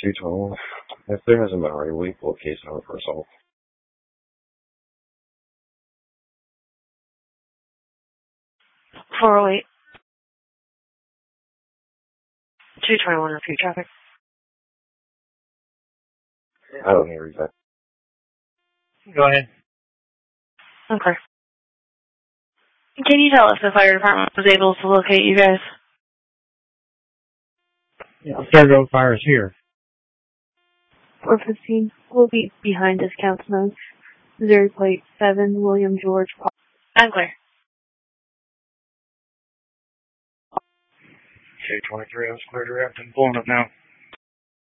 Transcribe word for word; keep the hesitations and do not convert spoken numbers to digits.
two twenty. If there hasn't been already, we pull a case number for assault. four oh eight. two twenty-one repeat traffic. I don't hear you. Go ahead. Okay. Can you tell if the fire department was able to locate you guys? Yeah, Third Road Fire is here. four fifteen. We'll be behind discounts notes. Zero plate seven, William George. I'm clear. K twenty-three, I was clear direct and pulling up now.